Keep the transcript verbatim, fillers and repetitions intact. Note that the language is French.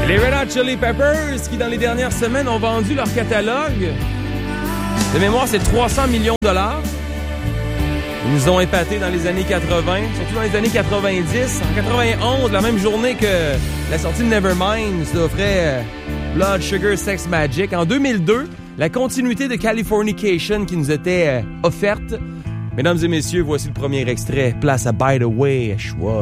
Les Red Hot Chili Peppers, qui dans les dernières semaines ont vendu leur catalogue. De mémoire, c'est trois cents millions de dollars. Ils nous ont épatés dans les années quatre-vingt, surtout dans les années quatre-vingt-dix. En quatre-vingt-onze, la même journée que la sortie de Nevermind, ça offrait Blood, Sugar, Sex, Magic. En deux mille deux, la continuité de Californication qui nous était offerte. Mesdames et messieurs, voici le premier extrait. Place à By the Way, Schwa.